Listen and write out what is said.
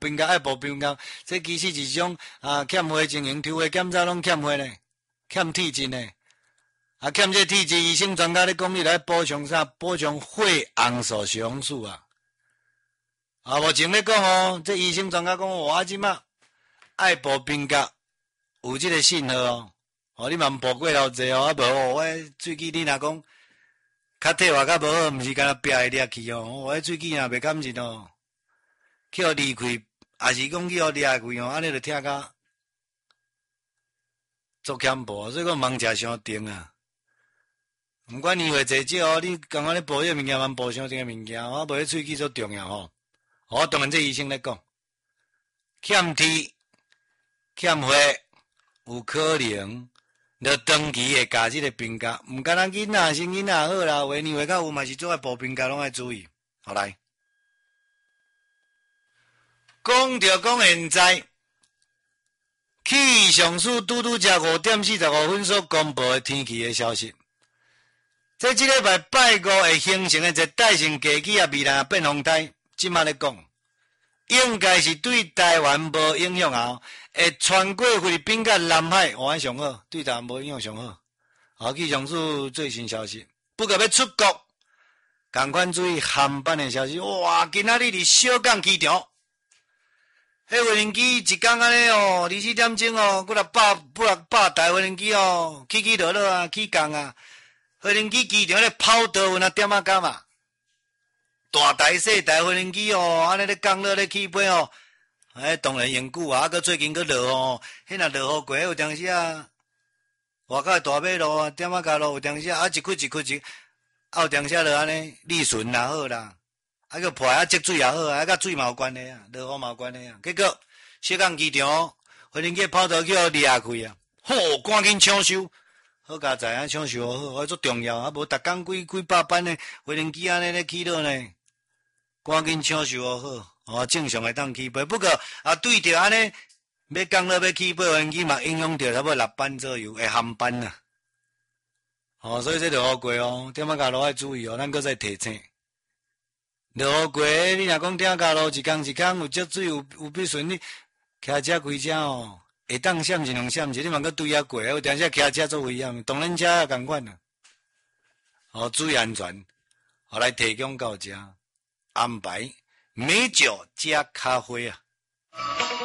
冰甲，爱步冰甲，这其实是一种欠血情形，抽血检查拢欠血呢，欠体质呢，欠这体质，医生专家咧讲，你来补充啥？补充血红素血红素啊！目前咧讲哦，这医生专家讲，我即马爱步冰甲有这个信号哦，你嘛毋步过头济哦，无我喙齿你若讲较退化较无好，毋是干那壁会裂去哦，我喙齿若袂感热哦，去互离开，也是讲去互裂开哦，安尼就听甲足欠步，所以讲茫食伤甜啊。毋管年岁济少哦，你刚刚咧补迄个物件，茫补伤甜个物件，无迄喙齿足重要吼。当然这医生咧讲，欠铁、欠血，有可能就长期会加这个冰甲。毋干咱囡仔，生囡仔好啦，有诶年岁较有嘛是做爱补冰甲，拢爱注意。好来，讲现在。气象署拄只5:45所公布的天气的消息，这礼拜拜五会形成的热带性低气压未来变风态，即马咧讲，应该是对台湾无影响啊，会穿过菲律宾甲南海，安上好，对台湾无影响上好。气象署最新消息，不过要出国，赶快注意航班的消息。哇，今仔日伫小港机场。迄无人机一工安尼哦，24点钟哦，几百台无人机哦，起落落啊，起降啊，无人机机场咧跑道有哪点啊干嘛？大台小台无人机哦，安尼咧降落咧起飞哦，当然永久啊，最近佫落哦，迄若落雨过有当时啊，外口大马路啊，点啊加路有当时一窟，有当时就安尼利顺也好啦。个破积水也好甲水嘛有关系啊，落雨嘛有关系啊。结果小港机场，无人机跑道叫裂开啊，赶紧抢修，好佳哉啊，抢修好，足重要啊，无逐工几百班的无人机安尼咧起落呢，赶紧抢修好，正常会当起飞。不过对着安尼要降落要起飞，无人机嘛影响着差不多6班左右的航班啊。所以这落雨过哦，点仔加路爱注意哦，咱搁再提醒。落雨过，你若讲顶家路一工有积水有必顺你骑车开车哦，会当闪一两闪一，你嘛搁对遐过，有当时骑车做危险，当然车也共款啦。注意安全，来提供到这安排美酒加咖啡啊。